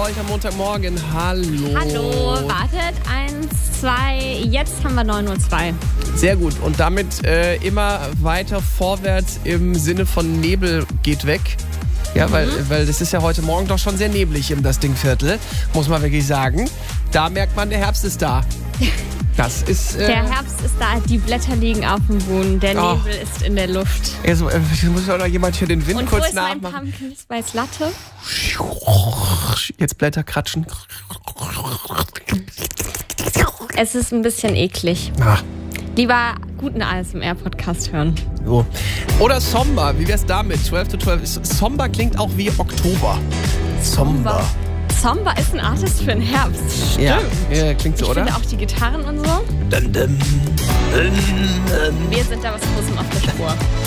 euch am Montagmorgen. Hallo. Hallo, wartet. 1, 2, jetzt haben wir 9:02 Uhr. Sehr gut. Und damit immer weiter vorwärts im Sinne von Nebel geht weg. Ja, weil das ist ja heute Morgen doch schon sehr neblig im das Dingviertel, muss man wirklich sagen. Da merkt man, der Herbst ist da. Das ist... Der Herbst ist da, die Blätter liegen auf dem Boden, der Nebel ist in der Luft. Also, muss doch noch jemand hier den Wind Und kurz wo ist mein nachmachen. Pumpkin Spice Latte? Jetzt Blätter kratschen. Es ist ein bisschen eklig. Ach. Lieber guten ASMR-Podcast hören. So. Oder Somber, wie wär's damit? 12 to 12. Somber klingt auch wie Oktober. Somber. Somber ist ein Artist für den Herbst. Stimmt. Ja, klingt so, Ich oder? finde auch die Gitarren und so. Dun, dun, dun, dun. Wir sind da was Großem auf der Spur.